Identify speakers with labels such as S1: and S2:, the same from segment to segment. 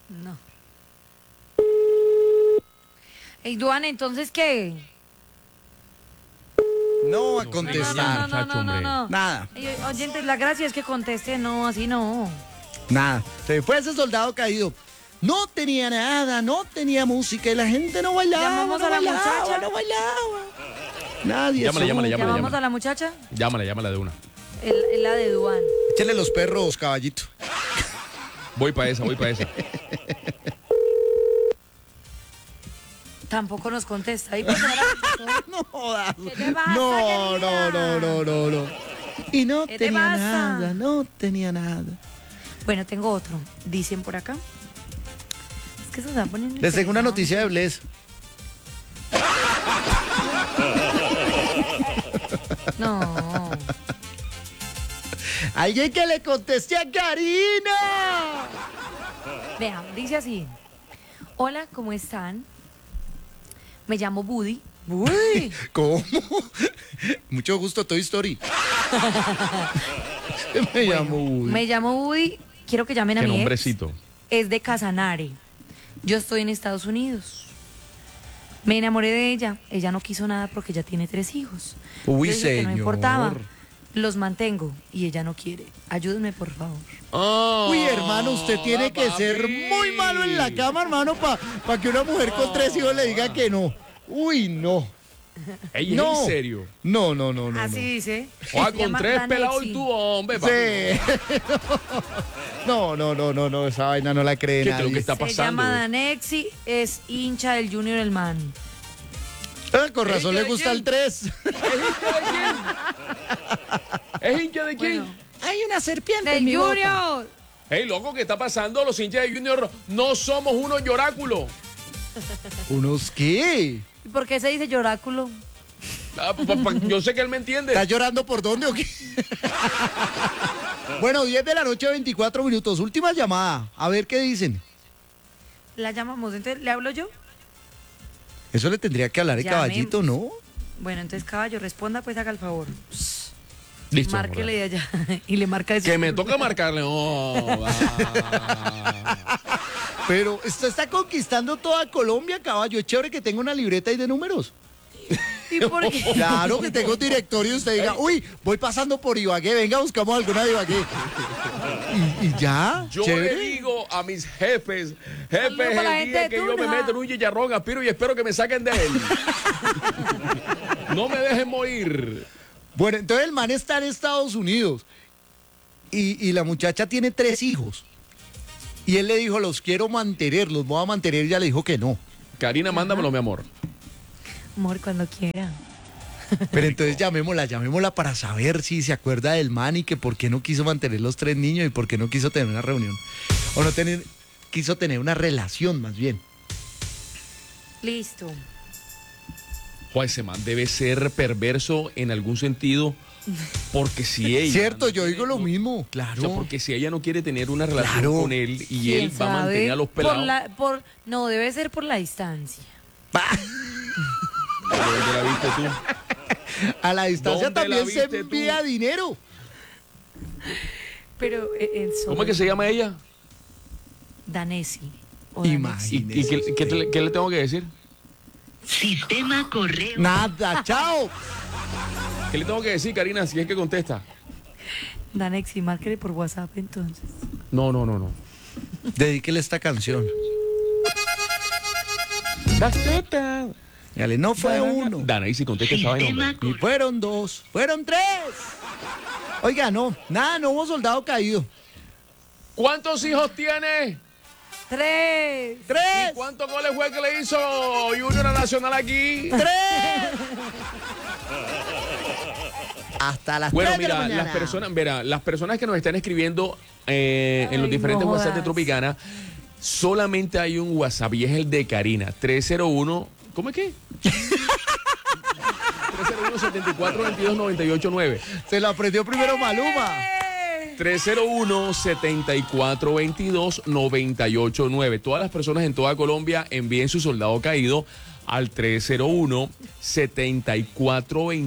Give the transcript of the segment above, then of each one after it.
S1: No. Ey, Duan, ¿entonces qué?
S2: No va a contestar.
S1: No.
S2: Nada,
S1: Oyentes, la gracia es que conteste, no, así no.
S2: nada. Se fue ese soldado caído. No tenía nada, no tenía música y la gente no bailaba.
S1: Llamamos
S2: no
S1: a la
S2: bailaba,
S1: muchacha.
S2: no bailaba. Nadie.
S3: Llámale.
S1: ¿Llamamos a la muchacha?
S3: Llámala de una.
S1: Es la de Duan.
S2: Échale los perros, caballito.
S3: Voy para esa.
S1: Tampoco nos contesta. Ahí pues, ahora-
S2: No jodas.
S1: ¿Qué te pasa,
S2: No. Y no
S1: ¿Qué te
S2: tenía
S1: pasa?
S2: nada, no tenía nada.
S1: Bueno, tengo otro. Dicen por acá. Es que se está poniendo.
S2: Les tengo una
S1: interesante.
S2: noticia de Bless.
S1: No.
S2: Alguien que le conteste a Karina.
S1: Vean, dice así. Hola, ¿cómo están? Me llamo Buddy. Uy.
S2: ¿Cómo? Mucho gusto, Toy Story. Me llamo Woody.
S1: Me llamo Buddy. Quiero que llamen a
S3: Qué
S1: mi ex.
S3: nombrecito.
S1: Es de Casanare. Yo estoy en Estados Unidos. Me enamoré de ella. Ella no quiso nada porque ya tiene 3 hijos.
S2: Uy,
S1: Yo dije que no
S2: señor.
S1: importaba. Los mantengo y ella no quiere. Ayúdenme, por favor.
S2: Uy, hermano, usted tiene que ser muy malo en la cama, hermano, para que una mujer con 3 hijos le diga que no. Uy, no.
S3: Ey, ¿es
S2: No.
S3: en serio?
S2: No.
S1: Así dice.
S3: Oa,
S1: Se
S3: con
S1: llama
S3: 3 pelados
S1: Danexi.
S3: y tú, hombre. papi.
S2: Sí. No, esa vaina no la cree
S3: ¿Qué es lo
S2: nadie.
S3: que está
S1: Se
S3: pasando?
S1: llama Danexi, es hincha del Junior el man.
S2: Ah, con razón
S3: ¿Hincha
S2: le
S3: de
S2: gusta
S3: quién?
S2: el 3.
S3: ¿Es hincha de quién?
S1: Bueno.
S2: Hay una serpiente en
S1: ¡Del
S2: mi boca.
S1: Junior!
S3: Ey, loco, ¿qué está pasando? Los hinchas de Junior no somos unos lloráculos.
S2: ¿Unos qué?
S1: ¿Y por qué se dice lloráculo?
S3: Yo sé que él me entiende.
S2: ¿Está llorando por dónde o qué? Bueno, 10 de la noche, 24 minutos. Última llamada. A ver qué dicen.
S1: La llamamos, entonces, ¿le hablo yo?
S2: Eso le tendría que hablar el
S1: Llamemos.
S2: caballito, ¿no?
S1: Bueno, entonces, caballo, responda, pues haga el favor.
S3: Listo.
S1: Márquele de allá y le marca eso.
S3: Que me toca marcarle. Oh,
S2: Pero usted está conquistando toda Colombia, caballo. Es chévere que tenga una libreta ahí de números.
S1: ¿Y por qué?
S2: Claro que tengo directorio y usted diga, uy, voy pasando por Ibagué, venga, buscamos alguna de Ibagué. Y ya,
S3: Yo
S2: chévere.
S3: le digo a mis jefes,
S1: Saludos para la
S3: el día
S1: gente
S3: que
S1: de
S3: yo me
S1: Tunja.
S3: meto en un chicharrón, aspiro y espero que me saquen de él. No me dejen morir.
S2: Bueno, entonces el man está en Estados Unidos y la muchacha tiene 3 hijos. Y él le dijo, los quiero mantener, los voy a mantener. Y ella le dijo que no.
S3: Karina, mándamelo, mi amor.
S1: Amor, cuando quiera.
S2: Pero entonces llamémosla para saber si se acuerda del man y que por qué no quiso mantener los 3 niños y por qué no quiso tener una reunión. O no quiso tener una relación más bien.
S1: Listo.
S3: Joder, ese man debe ser perverso en algún sentido. Porque si ella.
S2: Cierto,
S3: no
S2: yo
S3: quiere-
S2: digo lo mismo,
S3: O
S2: claro.
S3: sea, porque si ella no quiere tener una relación
S2: Claro.
S3: con él y
S1: ¿Quién
S3: él va a mantener
S1: sabe?
S3: a los pelados.
S1: No, debe ser por la distancia.
S3: ¿Dónde la viste tú?
S2: A la distancia
S3: ¿Dónde la
S2: también se
S3: viste tú?
S2: envía dinero.
S1: Pero
S3: ¿Cómo es que se llama ella?
S1: Danesi. o
S2: Imagínate.
S1: Danexi.
S3: ¿Y qué le tengo que decir?
S4: Sistema correo.
S2: Nada, chao.
S3: ¿Qué le tengo que decir, Karina, si es que contesta?
S1: Danexi, márquele por WhatsApp entonces.
S3: No.
S2: Dedíquele esta canción. Dale, no fue uno.
S3: Dana, y si contesta esa vaina,
S4: Sistema
S3: hombre.
S2: Ni fueron 2, fueron 3. Oiga, no, nada, no hubo soldado caído.
S3: ¿Cuántos hijos tiene?
S1: 3.
S2: 3,
S3: ¿Y cuántos goles fue que le hizo Junior a Nacional aquí?
S2: 3. Hasta las
S3: Bueno,
S2: 3 de la
S3: mira,
S2: mañana.
S3: las personas que nos están escribiendo en los diferentes
S1: no
S3: WhatsApp de
S1: jodas.
S3: Tropicana, solamente hay un WhatsApp y es el de Karina, 301, ¿cómo es que? 301-7422-989.
S2: Se lo aprendió primero Maluma.
S3: 301-7422-989. Todas las personas en toda Colombia envíen su soldado caído al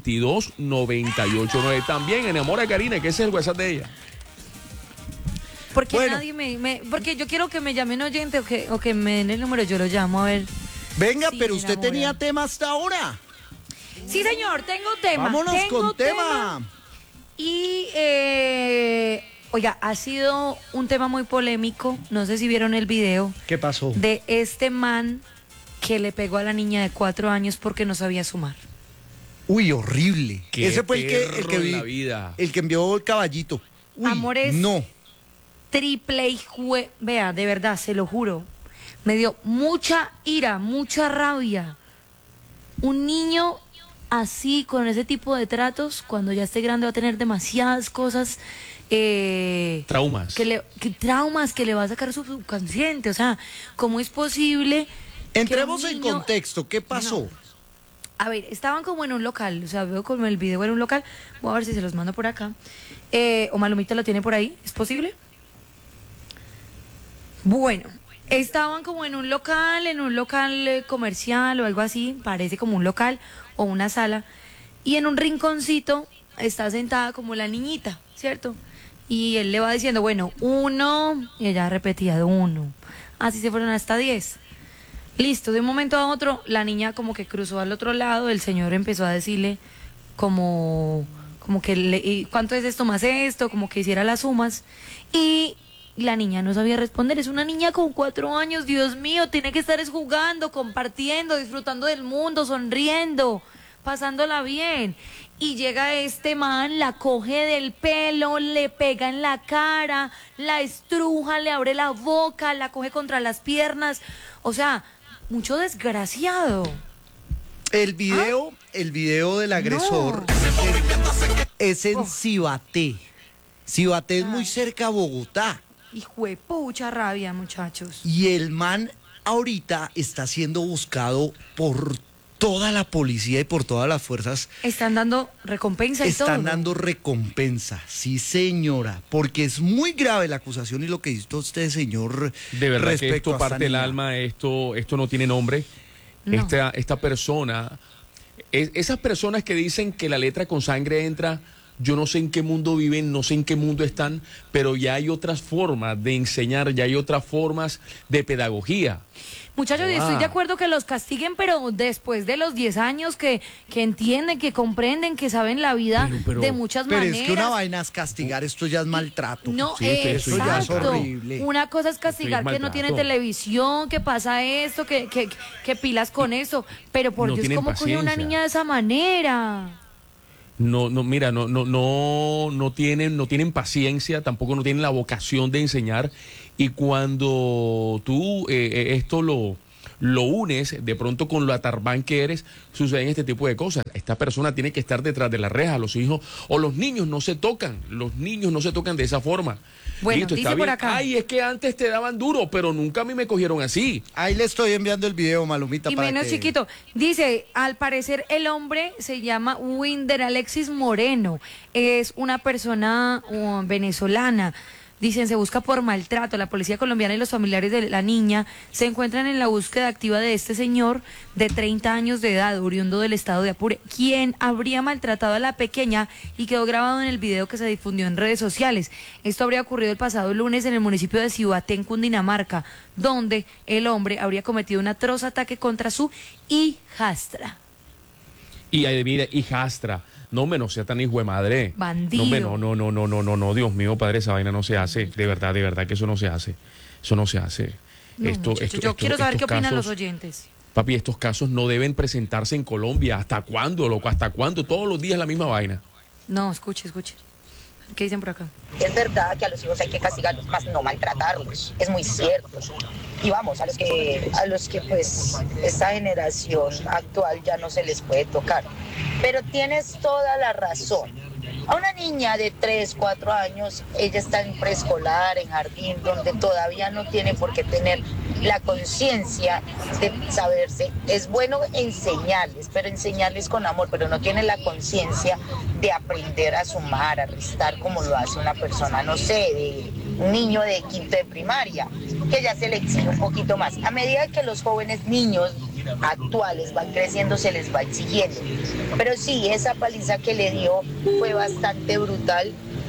S3: 301-7422-989. También enamora a Karina, que ese es el WhatsApp de ella.
S1: Porque
S2: Bueno.
S1: nadie porque yo quiero que me llamen oyente o que me den el número, yo lo llamo a ver.
S2: Venga,
S1: Sí,
S2: pero
S1: me
S2: usted
S1: enamora.
S2: tenía tema hasta ahora.
S1: Sí, señor, tengo tema.
S2: Vámonos
S1: tengo
S2: con tema.
S1: Y, oiga, ha sido un tema muy polémico. No sé si vieron el video
S2: ¿Qué pasó?
S1: de este man que le pegó a la niña de 4 años porque no sabía sumar.
S2: Uy, horrible.
S3: Qué
S2: Ese fue el
S3: perro
S2: que
S3: en
S2: vi,
S3: la vida.
S2: el que envió el caballito. Uy,
S1: Amores.
S2: no.
S1: Triple vea, de verdad, se lo juro. Me dio mucha ira, mucha rabia. Un niño así, con ese tipo de tratos, cuando ya esté grande va a tener demasiadas cosas.
S3: Traumas.
S1: Traumas que le va a sacar su subconsciente. O sea, ¿cómo es posible? que
S2: Entremos
S1: un
S2: en
S1: niño-
S2: contexto. ¿Qué pasó?
S1: A ver, estaban como en un local, o sea, veo como el video en un local. Voy a ver si se los mando por acá. O Malumita lo tiene por ahí, ¿es posible? Bueno, estaban como en un local comercial o algo así, parece como un local o una sala. Y en un rinconcito está sentada como la niñita, ¿cierto? Y él le va diciendo, bueno, 1, y ella repetía 1. Así se fueron hasta 10. Listo, de un momento a otro, la niña como que cruzó al otro lado, el señor empezó a decirle como que, ¿y cuánto es esto más esto? Como que hiciera las sumas. Y la niña no sabía responder. Es una niña con 4 años, Dios mío, tiene que estar jugando, compartiendo, disfrutando del mundo, sonriendo, pasándola bien. Y llega este man, la coge del pelo, le pega en la cara, la estruja, le abre la boca, la coge contra las piernas. O sea, mucho desgraciado.
S2: El video del agresor es en Cibaté. Cibaté es muy cerca a Bogotá.
S1: Hijo de pucha rabia, muchachos.
S2: Y el man ahorita está siendo buscado por toda la policía y por todas las fuerzas.
S1: Están dando recompensa y todo.
S2: Están dando recompensa, sí señora, porque es muy grave la acusación y lo que hizo usted, señor,
S3: De verdad que
S2: respecto
S3: esto
S2: a esta
S3: parte del
S2: niña.
S3: alma, esto no tiene nombre.
S1: No.
S3: Esta persona, esas personas que dicen que la letra con sangre entra, yo no sé en qué mundo viven, no sé en qué mundo están, pero ya hay otras formas de enseñar, ya hay otras formas de pedagogía.
S1: Muchachos,
S2: Ah.
S1: estoy de acuerdo que los castiguen, pero después de los 10 años que entienden, que comprenden, que saben la vida
S3: Pero-
S1: de muchas
S2: Pero
S1: maneras.
S2: es que una vaina es castigar, esto ya es maltrato.
S1: No,
S3: Sí, eso ya es
S1: exacto.
S2: horrible.
S1: Una cosa es castigar
S3: Eso es
S1: que no tiene
S3: maltrato.
S1: televisión, que pasa esto, que pilas con eso. Pero por
S3: No
S1: Dios,
S3: tienen
S1: ¿cómo coge una
S3: paciencia.
S1: niña de esa manera?
S3: Mira, no tienen paciencia, tampoco no tienen la vocación de enseñar. Y cuando tú esto lo unes de pronto con lo atarbán que eres, suceden este tipo de cosas. Esta persona tiene que estar detrás de la reja, los hijos o los niños no se tocan, de esa forma.
S1: Bueno,
S3: Listo,
S1: dice
S3: está
S1: por
S3: bien.
S1: acá.
S3: Ay, es que antes te daban duro, pero nunca a mí me cogieron así.
S2: Ahí le estoy enviando el video, Malumita,
S1: Y
S2: para
S1: menos
S2: que...
S1: chiquito. Dice, al parecer el hombre se llama Winder Alexis Moreno. Es una persona venezolana. Dicen, se busca por maltrato. La policía colombiana y los familiares de la niña se encuentran en la búsqueda activa de este señor de 30 años de edad, oriundo del estado de Apure, quien habría maltratado a la pequeña y quedó grabado en el video que se difundió en redes sociales. Esto habría ocurrido el pasado lunes en el municipio de Cibaté, en Cundinamarca, donde el hombre habría cometido un atroz ataque contra su hijastra.
S3: Y ahí mira, hijastra. No, hombre, no sea tan hijo de madre.
S1: Bandido.
S3: No, hombre, no, Dios mío, padre, esa vaina no se hace. De verdad que eso no se hace. Eso no se hace.
S1: No, muchachos, yo quiero saber qué opinan los oyentes.
S3: Papi, estos casos no deben presentarse en Colombia. ¿Hasta cuándo, loco? ¿Hasta cuándo? Todos los días la misma vaina.
S1: No, escuche. ¿Qué dicen por acá?
S5: Es verdad que a los hijos hay que castigarlos, más no maltratarlos. Es muy cierto. Y vamos, a los que pues esta generación actual ya no se les puede tocar. Pero tienes toda la razón. A una niña de 3, 4 años, ella está en preescolar, en jardín, donde todavía no tiene por qué tener la conciencia de saberse. Es bueno enseñarles, pero enseñarles con amor, pero no tiene la conciencia de aprender a sumar, a restar, como lo hace una persona, no sé, de un niño de quinto de primaria, que ya se le exige un poquito más. A medida que los jóvenes niños actuales van creciendo, se les va exigiendo. Pero sí, esa paliza que le dio fue bastante brutal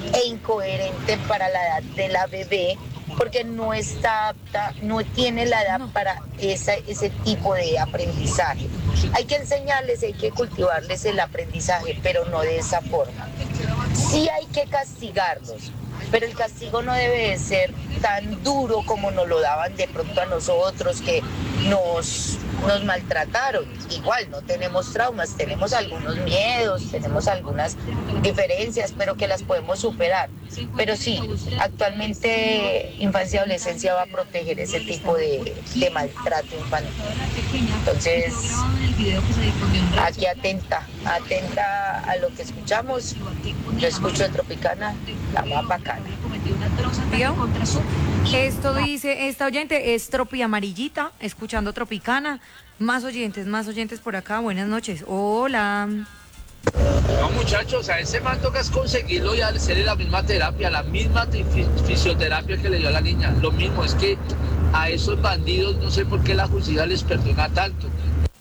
S5: e incoherente para la edad de la bebé, porque no está apta, no tiene la edad para ese tipo de aprendizaje. Hay que enseñarles, hay que cultivarles el aprendizaje, pero no de esa forma. Sí hay que castigarlos, pero el castigo no debe de ser tan duro como nos lo daban de pronto a nosotros, que nos maltrataron. Igual no tenemos traumas, tenemos algunos miedos, tenemos algunas diferencias, pero que las podemos superar. Pero sí, actualmente Infancia y Adolescencia va a proteger ese tipo de maltrato infantil. Entonces, aquí atenta a lo que escuchamos. Yo escucho de Tropicana, la más bacana.
S1: ¿Vio? Esto dice, esta oyente es Tropi Amarillita, escuchando Tropicana. Más oyentes por acá. Buenas noches. Hola.
S6: No, muchachos, a ese man toca es conseguirlo y hacerle la misma terapia, la misma fisioterapia que le dio a la niña. Lo mismo, es que a esos bandidos no sé por qué la justicia les perdona tanto.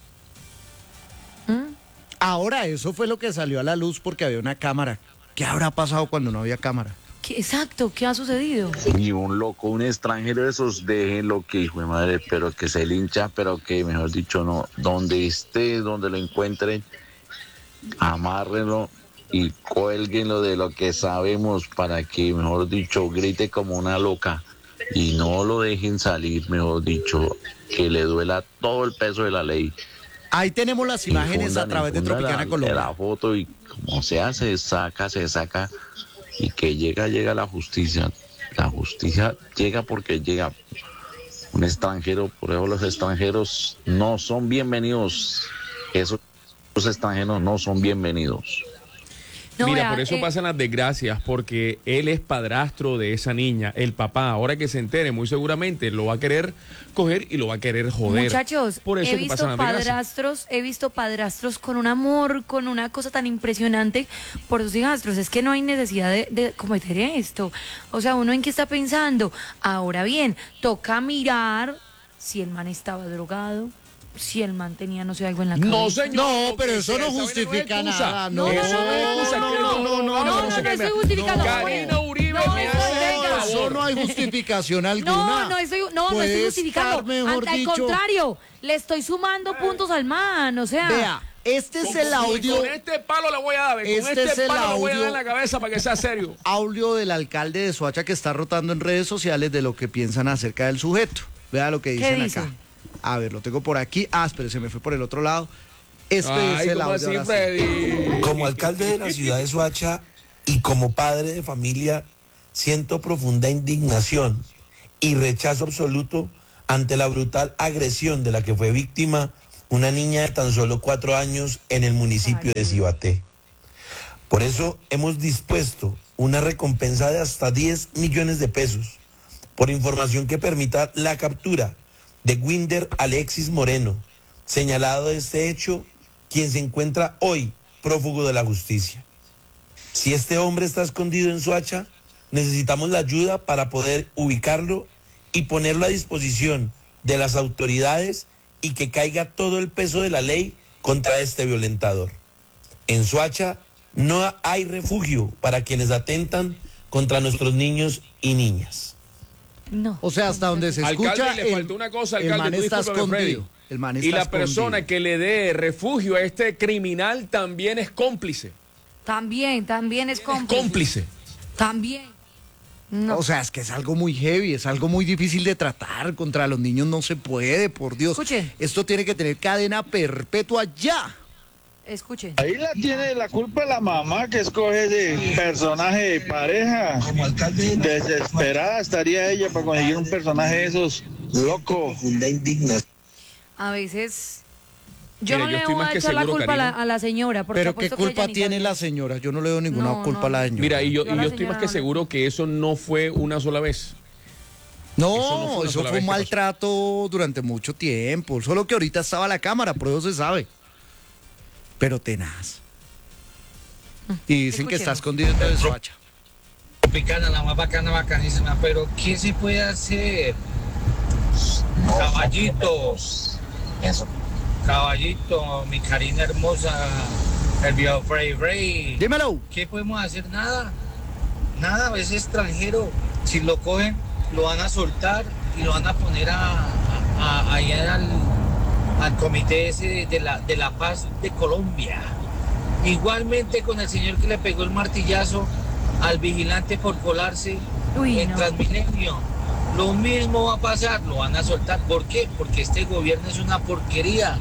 S2: Ahora, eso fue lo que salió a la luz porque había una cámara. ¿Qué habrá pasado cuando no había cámara?
S1: Exacto, ¿qué ha sucedido?
S7: Y un loco, un extranjero de esos, déjenlo que hijo de madre, pero que se lincha, pero que mejor dicho no, donde esté, donde lo encuentren, amárrenlo y cuélguenlo de lo que sabemos para que, mejor dicho, grite como una loca y no lo dejen salir, mejor dicho, que le duela todo el peso de la ley.
S2: Ahí tenemos las imágenes a través de Tropicana Colombia.
S7: La foto y como sea, se saca y que llega la justicia. La justicia llega porque llega un extranjero, por eso los extranjeros no son bienvenidos. Esos extranjeros no son bienvenidos.
S1: No,
S3: Mira,
S1: vea,
S3: por eso pasan las desgracias, porque él es padrastro de esa niña. El papá, ahora que se entere, muy seguramente lo va a querer coger y lo va a querer joder.
S1: Muchachos,
S3: por eso
S1: he
S3: que
S1: visto
S3: pasan las desgracias.
S1: he visto padrastros con un amor, con una cosa tan impresionante por sus hijastros. Es que no hay necesidad de cometer esto. O sea, uno en qué está pensando. Ahora bien, toca mirar si el man estaba drogado, si el man tenía, no sé, algo en la cabeza.
S3: No, señor.
S2: No, pero eso no
S3: esa vaina
S2: justifica
S3: no es excusa.
S2: nada.
S1: No,
S3: Eso no es excusa.
S1: no estoy justificando.
S3: Karina Uribe,
S1: No,
S3: me
S1: eso
S3: hace el
S1: venga.
S2: Eso
S3: favor.
S2: no hay justificación alguna.
S1: No estoy
S2: Puede
S1: justificando.
S2: estar, mejor
S1: Al
S2: dicho.
S1: contrario, le estoy sumando puntos al man, o sea.
S2: Vea, este es el audio.
S3: Con este palo le voy a dar, con
S2: Este es
S3: este
S2: el
S3: palo le voy a dar
S2: audio.
S3: en la cabeza para que sea serio.
S2: Audio del alcalde de Soacha que está rotando en redes sociales de lo que piensan acerca del sujeto. Vea lo que dicen
S1: dice?
S2: acá. A ver, lo tengo por aquí. Pero se me fue por el otro lado. Este es
S3: Ay,
S2: el
S3: ¿cómo
S2: audio.
S3: así,
S2: ahora sí.
S3: Freddy?
S8: Como alcalde de la ciudad de Soacha y como padre de familia, siento profunda indignación y rechazo absoluto ante la brutal agresión de la que fue víctima una niña de tan solo 4 años en el municipio de Cibaté. Por eso hemos dispuesto una recompensa de hasta 10 millones de pesos por información que permita la captura de Winder Alexis Moreno, señalado de este hecho, quien se encuentra hoy prófugo de la justicia. Si este hombre está escondido en Soacha, necesitamos la ayuda para poder ubicarlo y ponerlo a disposición de las autoridades y que caiga todo el peso de la ley contra este violentador. En Soacha no hay refugio para quienes atentan contra nuestros niños y niñas.
S1: No.
S2: O sea, hasta donde se escucha.
S3: Alcalde, le faltó una cosa,
S2: el
S3: alcalde,
S2: man
S3: tú
S2: está
S3: discúlpame, Freddy.
S2: escondido. El man está
S3: Y la
S2: escondido.
S3: persona que le dé refugio a este criminal también es cómplice.
S1: También es cómplice.
S3: Cómplice.
S1: También. No.
S2: O sea, es que es algo muy heavy, es algo muy difícil de tratar. Contra los niños no se puede, por Dios.
S1: Escuche.
S2: Esto tiene que tener cadena perpetua ya.
S1: Escuchen.
S9: Ahí la tiene la culpa la mamá que escoge de personaje de pareja. Desesperada estaría ella para conseguir un personaje de esos locos.
S1: A veces yo
S3: Mire,
S1: no
S3: yo
S1: le
S3: estoy
S1: voy
S3: más
S1: a
S3: que
S1: echar la
S3: seguro,
S1: culpa
S3: Karina.
S1: a la señora. Porque
S2: Pero ¿qué
S1: apuesto que ella
S2: culpa
S1: ni
S2: tiene
S1: sabía.
S2: la señora? Yo no le doy ninguna
S1: No,
S2: culpa a la señora.
S3: Mira, y yo
S1: Yo a la
S3: estoy
S1: señora
S3: más que
S1: no.
S3: seguro que eso no fue una sola vez.
S2: No,
S3: Eso no fue una
S2: eso
S3: sola
S2: fue
S3: vez
S2: un
S3: que pasó.
S2: maltrato durante mucho tiempo. Solo que ahorita estaba la cámara, por eso se sabe. Pero tenaz. Y dicen que está
S1: Escuchemos.
S2: escondido en Soacha.
S6: Tropicana, la más bacana, bacanísima, pero ¿qué se puede hacer? Caballito, mi Karina hermosa, el viejo Frey.
S2: Dímelo.
S6: ¿Qué podemos hacer? Nada.
S10: nada, es extranjero. Si lo cogen, lo van a soltar y lo van a poner allá al comité ese de la paz de Colombia. Igualmente con el señor que le pegó el martillazo al vigilante por colarse en Transmilenio. Lo mismo va a pasar, lo van a soltar. ¿Por qué? Porque este gobierno es una porquería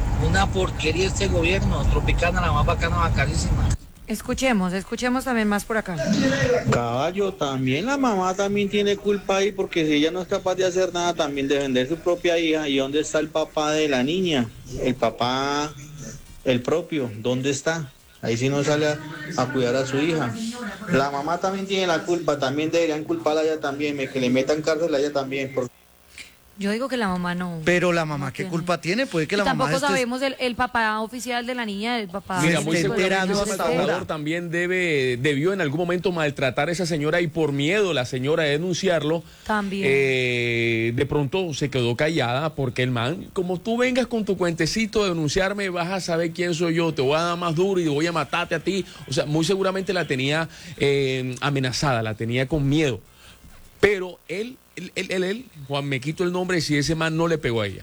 S10: este gobierno. Tropicana, la más bacana, bacanísima.
S1: Escuchemos también más por acá.
S11: Caballo, también la mamá también tiene culpa ahí, porque si ella no es capaz de hacer nada, también defender su propia hija. ¿Y dónde está el papá de la niña? El papá, el propio, ¿dónde está? Ahí sí no sale a cuidar a su hija. La mamá también tiene la culpa, también deberían culparla a ella también, que le metan cárcel a ella también.
S1: Yo digo que la mamá no.
S2: Pero la mamá, ¿qué culpa tiene? Puede que la mamá
S1: tampoco sabemos el papá oficial de la niña, el papá.
S3: Mira, muy seguramente ese maltratador también debió en algún momento maltratar a esa señora y por miedo la señora de denunciarlo,
S1: también.
S3: De pronto se quedó callada porque el man, como tú vengas con tu cuentecito de denunciarme, vas a saber quién soy yo, te voy a dar más duro y voy a matarte a ti. O sea, muy seguramente la tenía amenazada, la tenía con miedo. Pero él, Juan, me quito el nombre si ese man no le pegó a ella.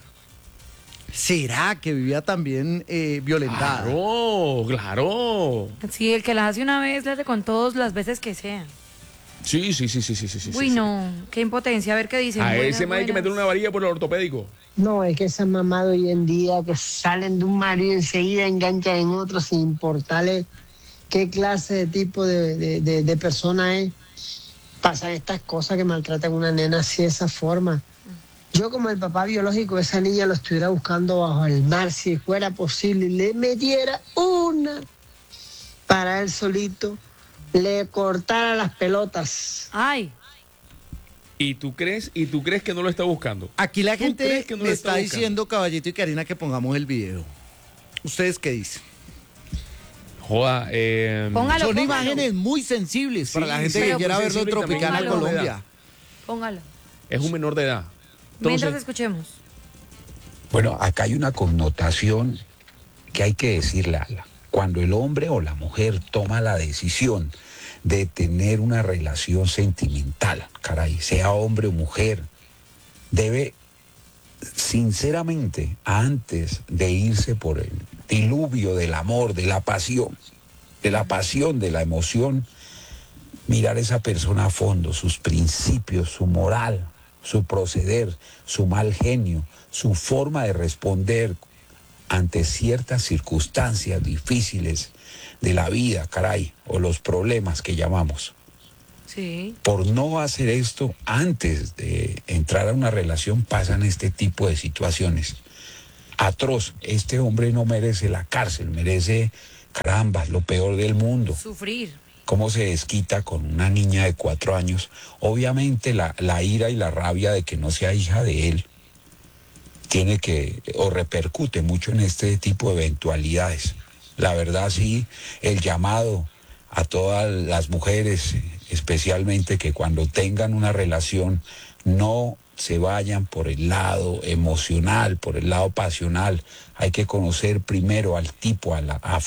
S2: ¿Será que vivía también violentada?
S3: Claro.
S1: Sí, el que las hace una vez, las hace con todos las veces que sean.
S3: Sí.
S1: Uy, no, qué impotencia, a ver qué dicen.
S3: A ese man hay que meter una varilla por el ortopédico.
S12: No, es que esas mamás de hoy en día que salen de un marido y enseguida enganchan en otro sin importarle qué clase de tipo de persona es. Pasan estas cosas que maltratan a una nena así de esa forma. Yo como el papá biológico de esa niña lo estuviera buscando bajo el mar, si fuera posible, le metiera una para él solito, le cortara las pelotas.
S1: ¡Ay!
S3: ¿Y tú crees que no lo está buscando?
S2: Aquí la gente me está diciendo, Caballito y Karina, que pongamos el video. ¿Ustedes qué dicen?
S3: Joda,
S2: son imágenes muy sensibles para la gente que quiera verlo en Tropicana, Colombia.
S1: Póngalo.
S3: Es un menor de edad.
S1: Mientras escuchemos.
S13: Bueno, acá hay una connotación que hay que decirla. Cuando el hombre o la mujer toma la decisión de tener una relación sentimental, caray, sea hombre o mujer, debe sinceramente, antes de irse por el diluvio del amor, de la pasión, de la emoción, mirar a esa persona a fondo, sus principios, su moral, su proceder, su mal genio, su forma de responder ante ciertas circunstancias difíciles de la vida, caray, o los problemas que llamamos.
S1: Sí.
S13: Por no hacer esto antes de entrar a una relación pasan este tipo de situaciones. Atroz, este hombre no merece la cárcel, merece, caramba, lo peor del mundo.
S1: Sufrir.
S13: Cómo se desquita con una niña de 4 años. Obviamente la ira y la rabia de que no sea hija de él tiene que, o repercute mucho en este tipo de eventualidades. La verdad sí, el llamado a todas las mujeres, especialmente que cuando tengan una relación no se vayan por el lado emocional, por el lado pasional. Hay que conocer primero al tipo, a